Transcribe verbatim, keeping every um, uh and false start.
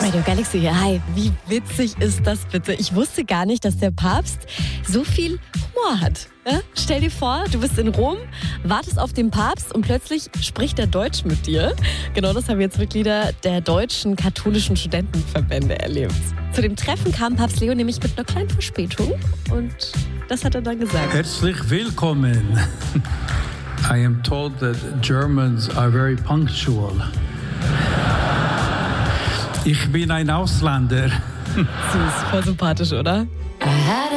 Radio Galaxy hier. Hi, wie witzig ist das bitte? Ich wusste gar nicht, dass der Papst so viel Humor hat. Ja? Stell dir vor, du bist in Rom, wartest auf den Papst und plötzlich spricht er Deutsch mit dir. Genau das haben jetzt Mitglieder der deutschen katholischen Studentenverbände erlebt. Zu dem Treffen kam Papst Leo nämlich mit einer kleinen Verspätung und das hat er dann gesagt. Herzlich willkommen. I am told that Germans are very punctual. Ich bin ein Ausländer. Süß, voll sympathisch, oder? Aha.